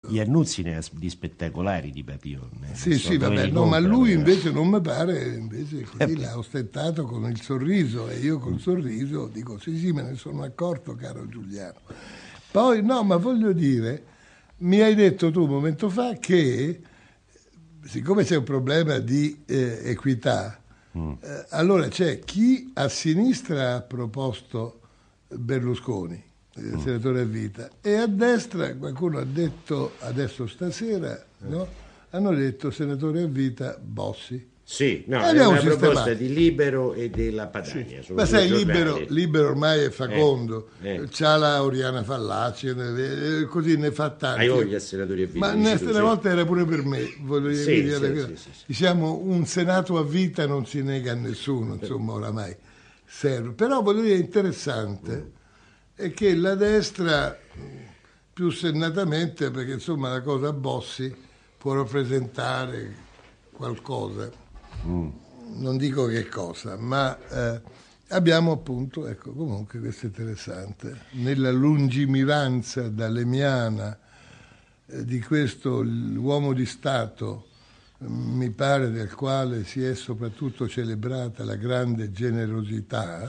Iannuzzi ne ha di spettacolari di Papillon. Sì, vabbè, no, ma lui invece non mi pare, invece così l'ha ostentato con il sorriso, e io col sorriso dico sì, me ne sono accorto, caro Giuliano. Poi, no, ma voglio dire, mi hai detto tu un momento fa che, siccome c'è un problema di equità, allora c'è chi a sinistra ha proposto Berlusconi, il senatore a vita, e a destra qualcuno ha detto adesso stasera, no? Hanno detto senatore a vita Bossi. Sì, no, è una proposta di Libero e della Padania. Sì. Ma sai, Libero ormai è fecondo, c'ha la Oriana Fallaci, così ne fa tanti. Hai voglia senatori a vita? Ma una volta era pure per me, voglio dire, sì. Diciamo, un senato a vita non si nega a nessuno, insomma, oramai serve. Però voglio dire, interessante è che la destra, più sennatamente, perché insomma la cosa Bossi può rappresentare qualcosa, non dico che cosa, ma abbiamo appunto, ecco, comunque questo è interessante, nella lungimiranza dalemiana di questo uomo di Stato, mi pare, del quale si è soprattutto celebrata la grande generosità,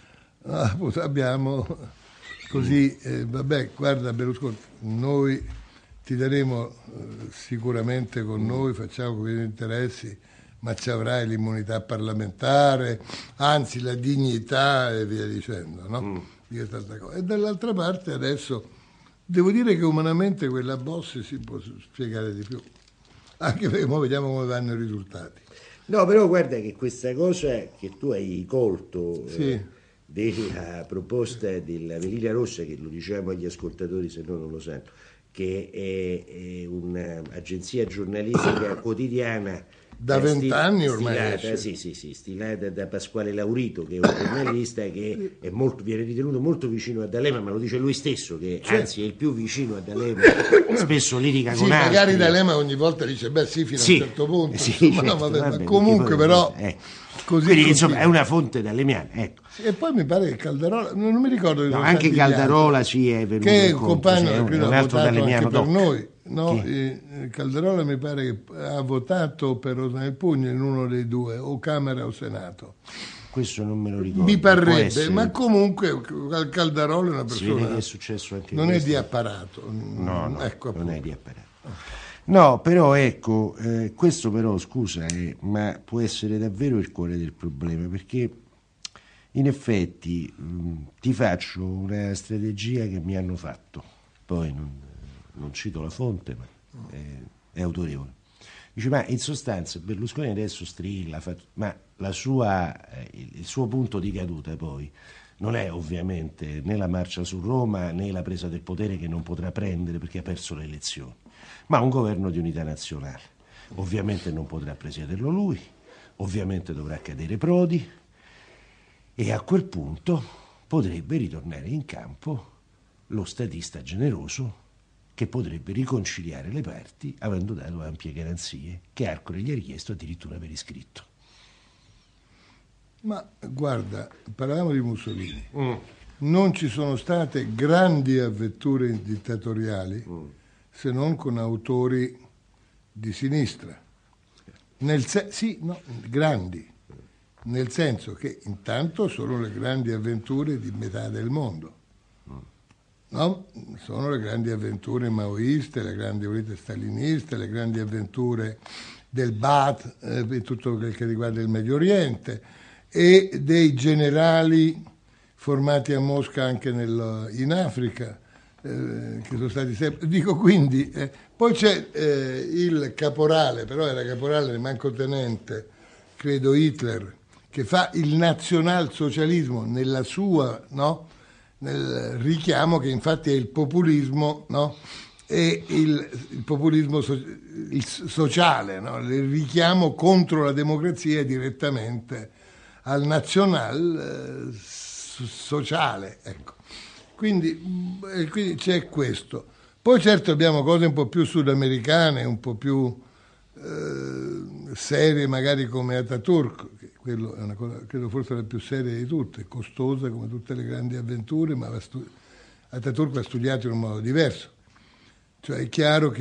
abbiamo così, vabbè, guarda Berlusconi, noi ti daremo sicuramente con noi, facciamo come gli interessi, ma ci avrai l'immunità parlamentare, anzi la dignità e via dicendo, no? E dall'altra parte adesso devo dire che umanamente quella Bossi si può spiegare di più, anche perché ora vediamo come vanno i risultati. No, però guarda che questa cosa che tu hai colto della proposta della Melilla Rossa, che lo diciamo agli ascoltatori se no non lo sanno, che è un'agenzia giornalistica quotidiana da 20 anni ormai stilata da Pasquale Laurito, che è un giornalista che è viene ritenuto molto vicino a D'Alema, ma lo dice lui stesso, che anzi è il più vicino a D'Alema, spesso litiga con altri. Magari D'Alema ogni volta dice fino a un certo punto, ma comunque però così. Quindi insomma è una fonte d'alemiana, ecco. E poi mi pare che Caldarola, non mi ricordo, anche Caldarola è venuto, che è un compagno che un altro d'alemiano per noi, no? Caldarola mi pare che ha votato per Rosa nel Pugno in uno dei due, o Camera o Senato. Questo non me lo ricordo. Mi parrebbe, ma comunque Caldarola è una persona, che è successo anche non è di apparato. No, ecco, non è di apparato. No, però ecco, questo però, scusa, ma può essere davvero il cuore del problema, perché in effetti ti faccio una strategia che mi hanno fatto, poi non cito la fonte, ma è autorevole. Dice, ma in sostanza Berlusconi adesso strilla, ma il suo punto di caduta poi non è ovviamente né la marcia su Roma né la presa del potere, che non potrà prendere perché ha perso le elezioni, ma un governo di unità nazionale. Ovviamente non potrà presiederlo lui, ovviamente dovrà cadere Prodi, e a quel punto potrebbe ritornare in campo lo statista generoso che potrebbe riconciliare le parti, avendo dato ampie garanzie che Arcore gli ha richiesto addirittura per iscritto. Ma guarda, parlavamo di Mussolini, non ci sono state grandi avventure dittatoriali se non con autori di sinistra, grandi, nel senso che intanto sono le grandi avventure di metà del mondo, no? Sono le grandi avventure maoiste, le grandi avventure staliniste, le grandi avventure del Baath e tutto quel che riguarda il Medio Oriente, e dei generali formati a Mosca anche in Africa, che sono stati sempre, dico, quindi poi c'è il caporale, però era caporale manco tenente, credo Hitler, che fa il nazionalsocialismo nella sua, no? Nel richiamo che infatti è il populismo, no? E il populismo sociale, no? Il richiamo contro la democrazia direttamente al nazional sociale, ecco. Quindi c'è questo. Poi certo abbiamo cose un po' più sudamericane, un po' più serie, magari come Ataturk, che quello è una cosa, credo forse la più seria di tutte, costosa come tutte le grandi avventure, ma Ataturk ha studiato in un modo diverso. Cioè è chiaro che